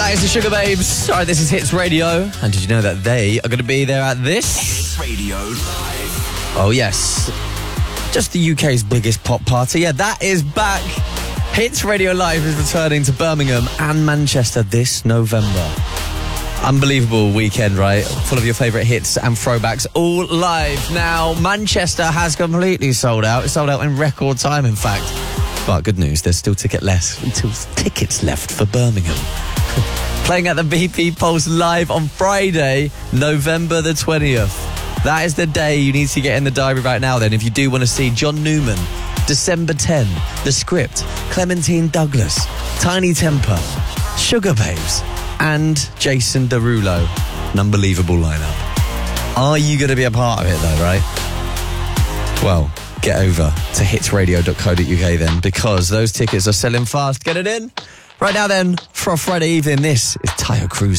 That is the Sugar Babes. All right, this is Hits Radio. And did you know that they are going to be there at this? Hits Radio Live. Oh, yes. Just the UK's biggest pop party. Yeah, that is back. Hits Radio Live is returning to Birmingham and Manchester this November. Unbelievable weekend, right? Full of your favourite hits and throwbacks, all live. Now, Manchester has completely sold out. It's sold out in record time, in fact. But good news, there's still tickets left for Birmingham. Playing at the BP Pulse live on Friday, November the 20th. That is the day you need to get in the diary right now then if you do want to see John Newman, December 10, The Script, Clementine Douglas, Tiny Temper, Sugar Babes, and Jason Derulo. An unbelievable lineup. Are you going to be a part of it though, right? Well, get over to hitsradio.co.uk then, because those tickets are selling fast. Get it in. Right now then, for a Friday evening, this is Tayo Cruz.